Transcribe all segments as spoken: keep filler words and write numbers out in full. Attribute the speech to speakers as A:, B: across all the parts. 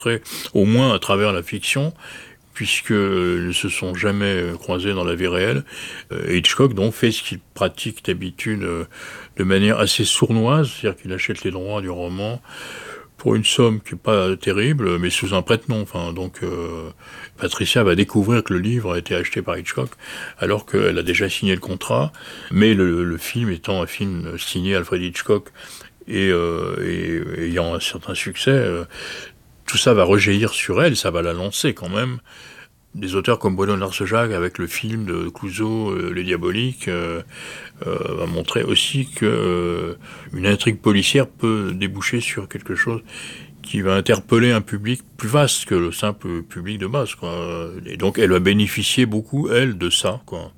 A: au moins à travers la fiction, puisqu'ils ne se sont jamais croisés dans la vie réelle. Euh, Hitchcock donc fait ce qu'il pratique d'habitude euh, de manière assez sournoise, c'est-à-dire qu'il achète les droits du roman pour une somme qui n'est pas terrible, mais sous un prête-nom. Enfin, donc euh, Patricia va découvrir que le livre a été acheté par Hitchcock, alors qu'elle a déjà signé le contrat, mais le, le film étant un film signé Alfred Hitchcock et, euh, et ayant un certain succès, euh, tout ça va rejaillir sur elle, ça va la lancer quand même. Des auteurs comme Bruno Larcejac, avec le film de Clouzot, euh, Les Diaboliques, euh, euh, va montrer aussi que euh, une intrigue policière peut déboucher sur quelque chose qui va interpeller un public plus vaste que le simple public de base, quoi. Et donc elle va bénéficier beaucoup, elle, de ça, quoi.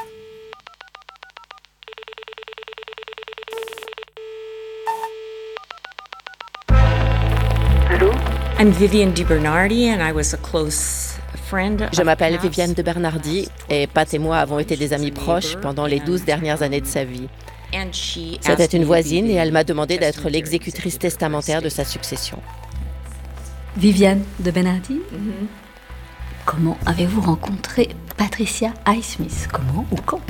B: Allô? I'm Viviane DiBernardi and I was a close
C: Je m'appelle Viviane de Bernardi et Pat et moi avons été des amis proches pendant les douze dernières années de sa vie. C'était une voisine et elle m'a demandé d'être l'exécutrice testamentaire de sa succession.
D: Viviane de Bernardi, mm-hmm. Comment avez-vous rencontré Patricia Highsmith? Comment ou quand?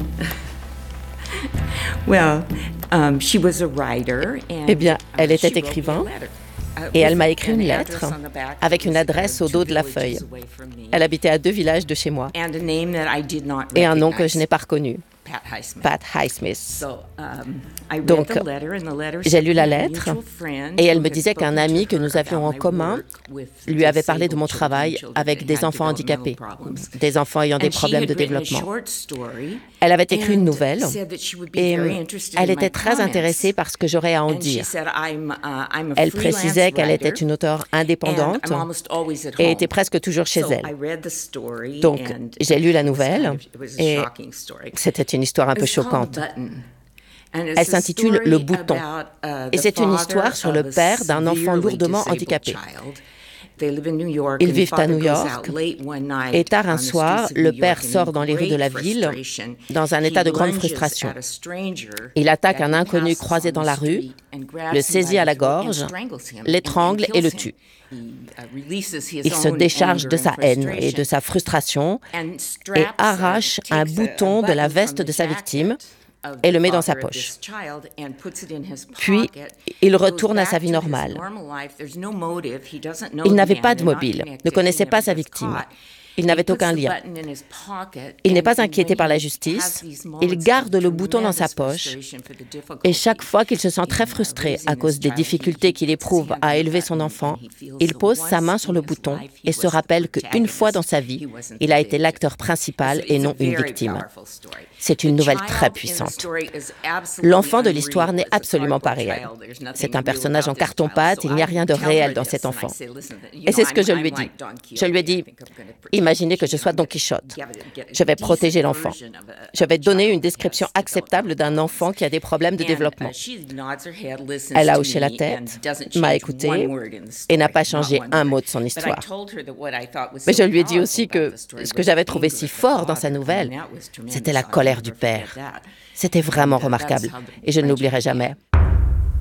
B: Well, um, she was a writer and,
C: eh bien, elle était écrivain. Et elle m'a écrit une lettre avec une adresse au dos de la feuille. Elle habitait à deux villages de chez moi. Et un nom que je n'ai pas reconnu. Pat Highsmith. Donc, j'ai lu la lettre et elle me disait qu'un ami que nous avions en commun lui avait parlé de mon travail avec des enfants handicapés, des enfants ayant des problèmes de développement. Elle avait écrit une nouvelle et elle était très intéressée par ce que j'aurais à en dire. Elle précisait qu'elle était une auteure indépendante et était presque toujours chez elle. Donc, j'ai lu la nouvelle et c'était une histoire un peu choquante. Elle s'intitule « Le bouton » et c'est une histoire sur le père d'un enfant lourdement handicapé. Ils vivent à New York et tard un soir, le père sort dans les rues de la ville dans un état de grande frustration. Il attaque un inconnu croisé dans la rue, le saisit à la gorge, l'étrangle et le tue. Il se décharge de sa haine et de sa frustration et arrache un bouton de la veste de sa victime et le met dans sa poche. Puis, il retourne à sa vie normale. Il n'avait pas de mobile, ne connaissait pas sa victime. Il n'avait aucun lien. Il n'est pas inquiété par la justice. Il garde le bouton dans sa poche. Et chaque fois qu'il se sent très frustré à cause des difficultés qu'il éprouve à élever son enfant, il pose sa main sur le bouton et se rappelle qu'une fois dans sa vie, il a été l'acteur principal et non une victime. C'est une nouvelle très puissante. L'enfant de l'histoire n'est absolument pas réel. C'est un personnage en carton-pâte, il n'y a rien de réel dans cet enfant. Et c'est ce que je lui ai dit. Je lui ai dit, imaginez que je sois Don Quichotte. Je vais protéger l'enfant. Je vais donner une description acceptable d'un enfant qui a des problèmes de développement. Elle a hoché la tête, m'a écouté et n'a pas changé un mot de son histoire. Mais je lui ai dit aussi que ce que j'avais trouvé si fort dans sa nouvelle, c'était la colère du père. C'était vraiment remarquable et je ne l'oublierai jamais.